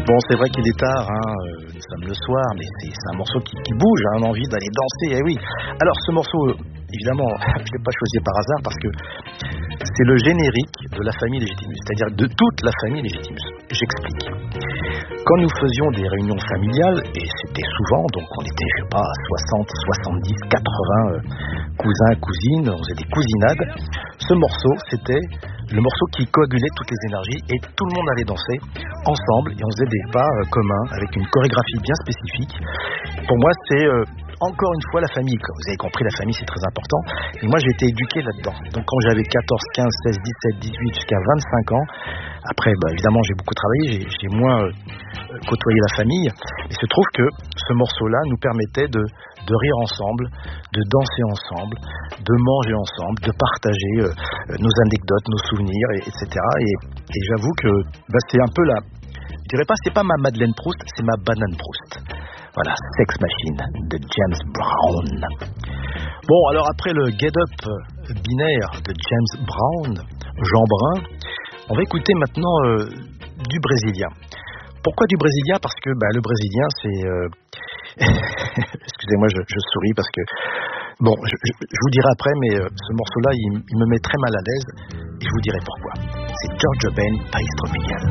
Bon, c'est vrai qu'il est tard, nous sommes le soir, mais c'est un morceau qui bouge, on a envie d'aller danser, eh oui. Alors ce morceau, évidemment, je ne l'ai pas choisi par hasard parce que c'est le générique de La Famille Légitimus, c'est-à-dire de toute La Famille Légitimus. J'explique. Quand nous faisions des réunions familiales, et c'était souvent, donc on était, 60, 70, 80 cousins, cousines, on faisait des cousinades, ce morceau, c'était le morceau qui coagulait toutes les énergies et tout le monde allait danser ensemble et on faisait des pas communs avec une chorégraphie bien spécifique. Pour moi, c'est encore une fois la famille. Vous avez compris, la famille, c'est très important. Et moi, j'ai été éduqué là-dedans. Donc, quand j'avais 14, 15, 16, 17, 18, jusqu'à 25 ans, après, évidemment, j'ai beaucoup travaillé, j'ai moins côtoyé la famille. Il se trouve que ce morceau-là nous permettait de rire ensemble, de danser ensemble, de manger ensemble, de partager nos anecdotes, nos souvenirs, etc. Et j'avoue que c'est un peu je dirais pas, c'est pas ma Madeleine Proust, c'est ma banane Proust. Voilà, Sex Machine de James Brown. Bon, alors après le Get Up binaire de James Brown, Jean Brun, on va écouter maintenant du brésilien. Pourquoi du brésilien ? Parce que le brésilien, c'est... Excusez-moi, je souris parce que... Bon, je vous dirai après, mais ce morceau-là, il me met très mal à l'aise et je vous dirai pourquoi. C'est Giorgio Ben, País Tropical.